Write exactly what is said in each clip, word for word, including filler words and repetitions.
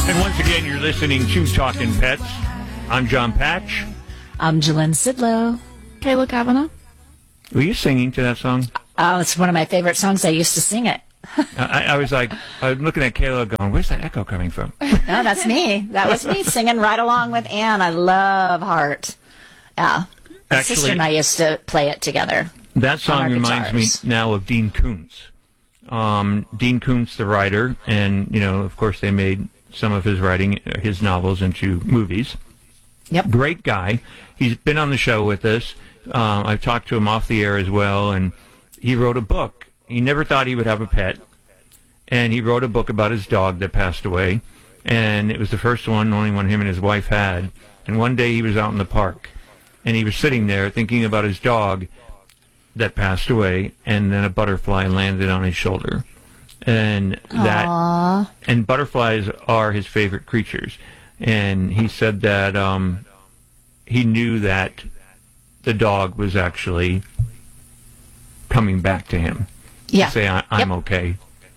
And once again, you're listening to Talking Pets. I'm John Patch. I'm Jalynn Sidlow. Kayla Kavanaugh. Were you singing to that song? Oh, it's one of my favorite songs. I used to sing it. I, I was like, I was looking at Kayla going, where's that echo coming from? No, that's me. That was me singing right along with Ann. I love Heart. Yeah. My Actually, sister and I used to play it together. That song our reminds guitars. me now of Dean Koontz. Um, Dean Koontz, the writer, and, you know, of course they made some of his writing, his novels into movies. Yep. Great guy. He's been on the show with us. Um, I've talked to him off the air as well, and he wrote a book. He never thought he would have a pet, and he wrote a book about his dog that passed away, and it was the first one, only one him and his wife had. And one day he was out in the park, and he was sitting there thinking about his dog that passed away, and then a butterfly landed on his shoulder. And that, Aww. and butterflies are his favorite creatures. And he said that um, he knew that the dog was actually coming back to him. Yeah. To say, I, I'm Yep. okay.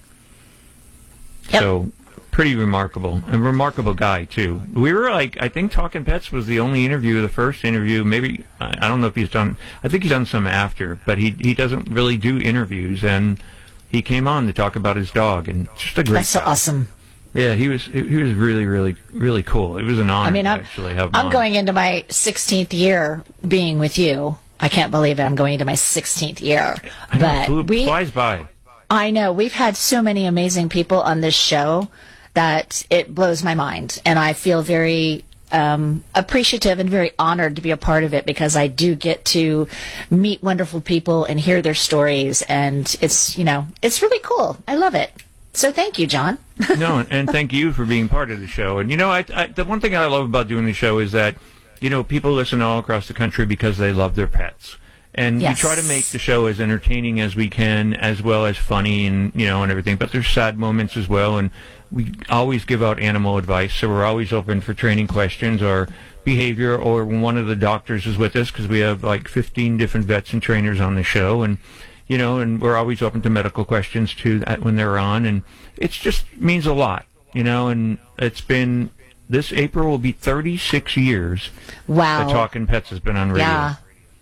Yep. So, pretty remarkable. A remarkable guy, too. We were like, I think Talking Pets was the only interview, the first interview. Maybe, I I don't know if he's done, I think he's done some after, but he he doesn't really do interviews. And he came on to talk about his dog, and just a great That's so guy. awesome. Yeah, he was he was really, really, really cool. It was an honor I mean, to I'm, actually have him I'm on. going into my sixteenth year being with you. I can't believe it. I'm going into my sixteenth year. I know, But it flew, we, flies by. I know. We've had so many amazing people on this show that it blows my mind. And I feel very um, appreciative and very honored to be a part of it because I do get to meet wonderful people and hear their stories. And it's, you know, it's really cool. I love it. So thank you, John. No, and thank you for being part of the show. And, you know, I, I, the one thing I love about doing the show is that, you know, people listen all across the country because they love their pets. And Yes. we try to make the show as entertaining as we can, as well as funny and, you know, and everything. But there's sad moments as well. And we always give out animal advice. So we're always open for training questions or behavior, or when one of the doctors is with us, because we have like fifteen different vets and trainers on the show. And, you know, and we're always open to medical questions too that when they're on. And it just means a lot, you know, and it's been, this April will be thirty-six years Wow. that Talking Pets has been on radio. Yeah.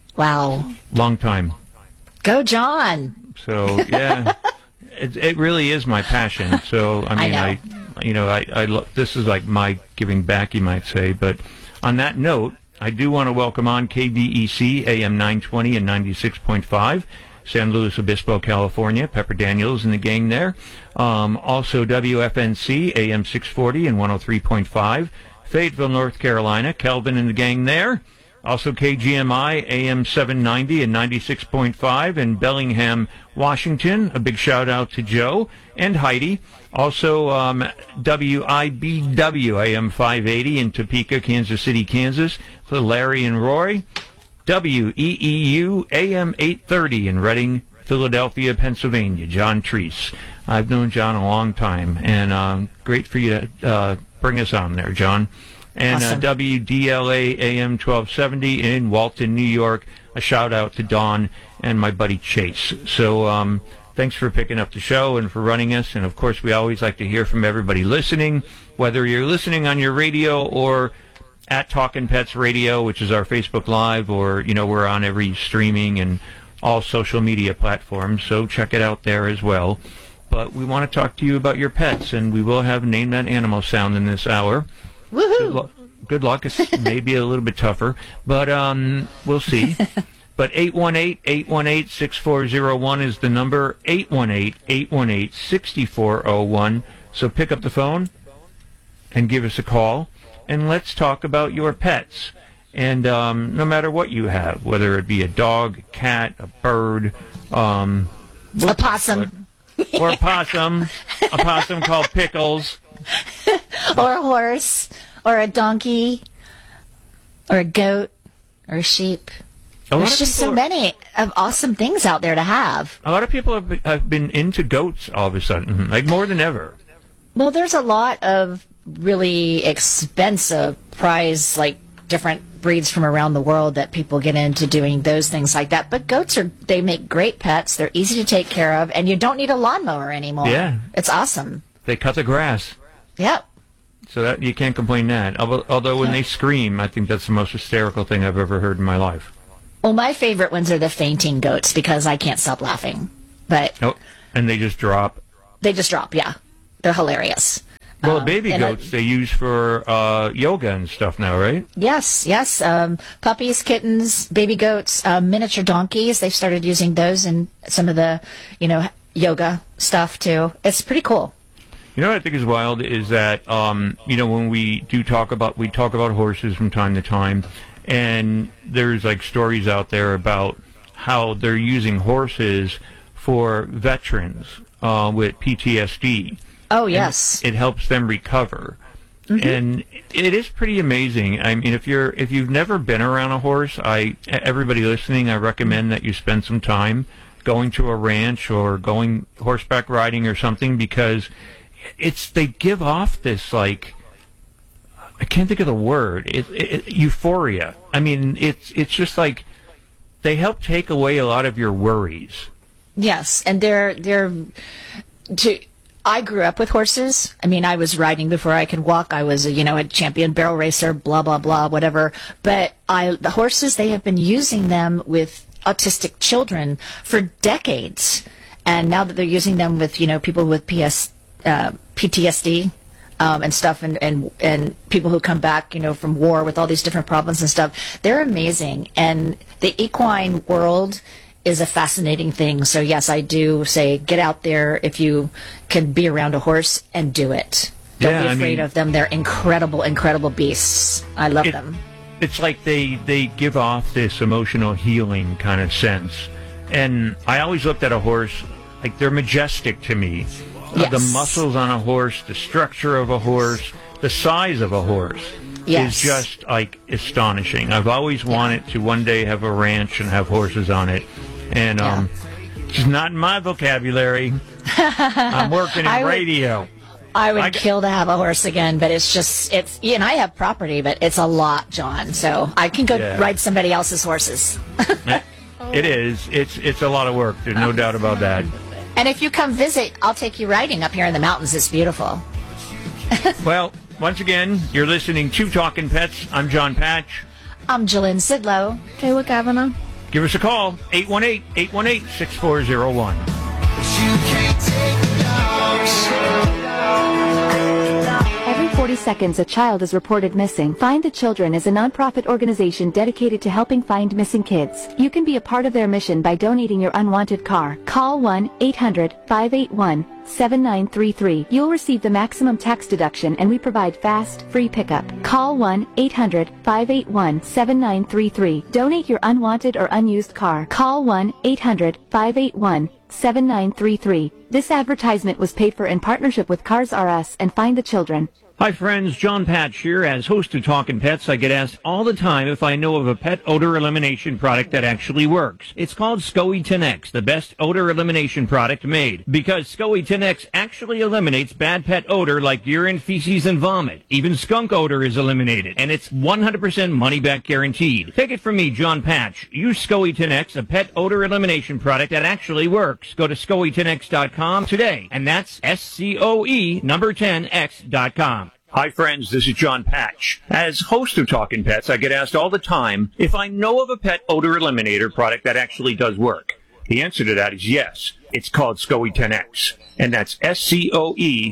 Wow. Long time. Go, John. So, yeah, it, it really is my passion. So, I mean, I I, know. you know, I, I lo- this is like my giving back, you might say. But on that note, I do want to welcome on K D E C, A M nine twenty and ninety-six point five, San Luis Obispo, California. Pepper Daniels and the gang there. Um, also, W F N C, A M six forty and one oh three point five, Fayetteville, North Carolina. Kelvin and the gang there. Also, K G M I, A M seven ninety and ninety-six point five in Bellingham, Washington. A big shout out to Joe and Heidi. Also, um, W I B W, A M five eighty in Topeka, Kansas City, Kansas, for Larry and Roy. W E E U, A M eight thirty in Reading, Philadelphia, Pennsylvania. John Treese. I've known John a long time, and um, great for you to uh, bring us on there, John. And Awesome. uh, W D L A A M twelve seventy in Walton, New York. A shout out to Dawn and my buddy Chase. So um, thanks for picking up the show and for running us. And, of course, we always like to hear from everybody listening, whether you're listening on your radio or at Talkin' Pets Radio, which is our Facebook Live, or, you know, we're on every streaming and all social media platforms. So check it out there as well. But we want to talk to you about your pets, and we will have Name That Animal sound in this hour. Good, Woohoo. lu- good luck. It's maybe a little bit tougher, but um, we'll see. But eight one eight, eight one eight, six four zero one is the number, eight one eight, eight one eight, six four zero one. So pick up the phone and give us a call, and let's talk about your pets. And um, no matter what you have, whether it be a dog, cat, a bird, um, A possum. or a possum, a possum called Pickles. Or a horse. Or a donkey. Or a goat. Or a sheep. A lot There's of just so people are- many of awesome things out there to have. A lot of people have been, have been into goats all of a sudden, like more than ever. Well, there's a lot of really expensive prize, like different breeds from around the world that people get into doing those things like that. But goats are, they make great pets. They're easy to take care of, and you don't need a lawnmower anymore. Yeah. It's awesome. They cut the grass. Yep. So that you can't complain that. Although, although when they scream, I think that's the most hysterical thing I've ever heard in my life. Well, my favorite ones are the fainting goats because I can't stop laughing. But Oh, and they just drop. they just drop, yeah. They're hilarious. Well, Um, baby and I- goats they use for uh, yoga and stuff now, right? Yes, yes. Um, puppies, kittens, baby goats, um, miniature donkeys. They've started using those in some of the, you know, yoga stuff too. It's pretty cool. You know what I think is wild is that um, you know when we do talk about we talk about horses from time to time, and there's like stories out there about how they're using horses for veterans uh, with P T S D. Oh, yes. It helps them recover. Mm-hmm. And it is pretty amazing. I mean, if you're if you've never been around a horse, I everybody listening, I recommend that you spend some time going to a ranch or going horseback riding or something, because it's they give off this, like, I can't think of the word, it, it, euphoria. I mean, it's it's just like they help take away a lot of your worries. Yes, and they're they're to I grew up with horses. I mean, I was riding before I could walk. I was a, you know, a champion barrel racer, blah blah blah, whatever. But I the horses, they have been using them with autistic children for decades. And now that they're using them with, you know, people with P S uh, P T S D um, and stuff, and, and and people who come back, you know, from war with all these different problems and stuff, they're amazing. And the equine world is a fascinating thing. So yes, I do say get out there if you can be around a horse and do it. Don't Yeah, be I afraid mean- of them. They're incredible, incredible beasts. I love It- them. It's like they, they give off this emotional healing kind of sense. And I always looked at a horse, like they're majestic to me. Uh, Yes. the muscles on a horse, the structure of a horse, the size of a horse Yes. is just like astonishing. I've always wanted to one day have a ranch and have horses on it. And um, it's just not in my vocabulary. I'm working in I would- radio. I would I g- kill to have a horse again, but it's just, it's, yeah, and I have property, but it's a lot, John. So I can go Yeah. ride somebody else's horses. It is. It's it's a lot of work. There's no doubt about that. And if you come visit, I'll take you riding up here in the mountains. It's beautiful. Well, once again, you're listening to Talking Pets. I'm John Patch. I'm Jillian Sidlow. Kayla Kavanaugh. Give us a call, eight one eight, eight one eight, six four zero one. Every forty seconds, a child is reported missing. Find the Children is a nonprofit organization dedicated to helping find missing kids. You can be a part of their mission by donating your unwanted car. Call one eight hundred, five eight one, seven nine three three. You'll receive the maximum tax deduction, and we provide fast, free pickup. Call one eight hundred, five eight one, seven nine three three. Donate your unwanted or unused car. Call one eight hundred, five eight one, seven nine three three. This advertisement was paid for in partnership with Cars R Us and Find the Children. Hi friends, John Patch here. As host of Talking Pets, I get asked all the time if I know of a pet odor elimination product that actually works. It's called SCOE ten X, the best odor elimination product made. Because SCOE ten X actually eliminates bad pet odor like urine, feces, and vomit. Even skunk odor is eliminated, and it's one hundred percent money back guaranteed. Take it from me, John Patch. Use SCOE ten X, a pet odor elimination product that actually works. Go to scoe ten x dot com today, and that's S C O E number ten X dot com. Hi friends, this is John Patch. As host of Talking Pets, I get asked all the time if I know of a pet odor eliminator product that actually does work. The answer to that is yes. It's called SCOE ten X, and that's S C O E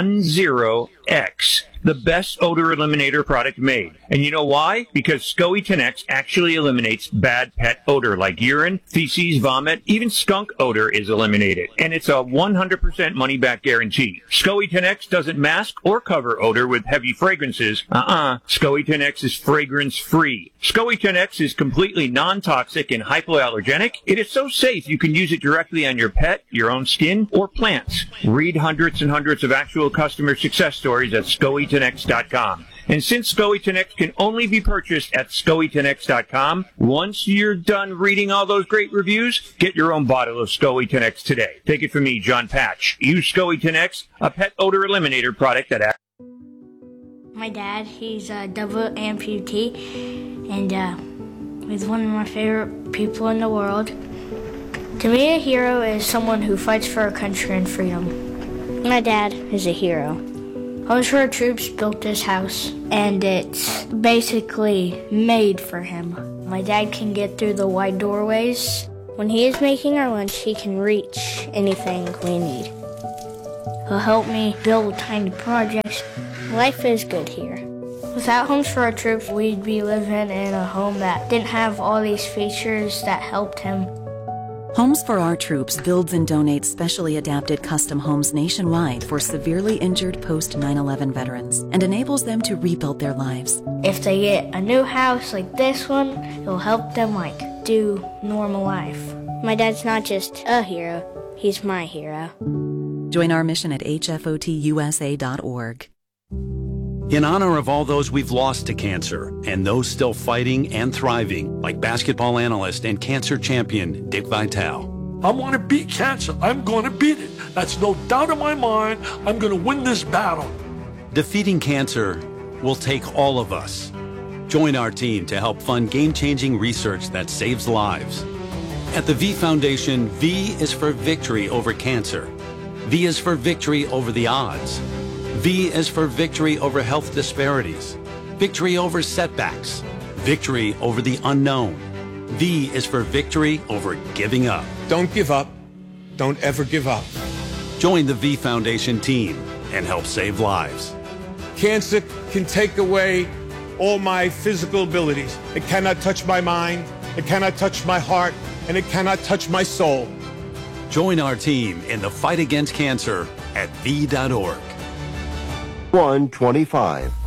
ten X, the best odor eliminator product made. And you know why? Because SCOE ten X actually eliminates bad pet odor like urine, feces, vomit, even skunk odor is eliminated. And it's a one hundred percent money-back guarantee. SCOE ten X doesn't mask or cover odor with heavy fragrances. Uh-uh. SCOE ten X is fragrance-free. SCOE ten X is completely non-toxic and hypoallergenic. It is so safe you can use it directly on your pet, your own skin, or plants. Read hundreds and hundreds of actual customer success stories at scoe ten x dot com. And since SCOE ten X can only be purchased at scoe ten x dot com, once you're done reading all those great reviews, get your own bottle of SCOE ten X today. Take it from me, John Patch. Use SCOE ten X, a pet odor eliminator product that... My dad, he's a double amputee, and uh, he's one of my favorite people in the world. To me, a hero is someone who fights for our country and freedom. My dad is a hero. Homes for Our Troops built this house, and it's basically made for him. My dad can get through the wide doorways. When he is making our lunch, he can reach anything we need. He'll help me build tiny projects. Life is good here. Without Homes for Our Troops, we'd be living in a home that didn't have all these features that helped him. Homes for Our Troops builds and donates specially adapted custom homes nationwide for severely injured post nine eleven veterans and enables them to rebuild their lives. If they get a new house like this one, it'll help them like do normal life. My dad's not just a hero, he's my hero. Join our mission at H F O T U S A dot org. In honor of all those we've lost to cancer and those still fighting and thriving, like basketball analyst and cancer champion Dick Vitale. I want to beat cancer. I'm going to beat it. That's no doubt in my mind. I'm going to win this battle. Defeating cancer will take all of us. Join our team to help fund game-changing research that saves lives. At the V Foundation, V is for victory over cancer. V is for victory over the odds. V is for victory over health disparities, victory over setbacks, victory over the unknown. V is for victory over giving up. Don't give up. Don't ever give up. Join the V Foundation team and help save lives. Cancer can take away all my physical abilities. It cannot touch my mind, it cannot touch my heart, and it cannot touch my soul. Join our team in the fight against cancer at V dot org. one twenty-five.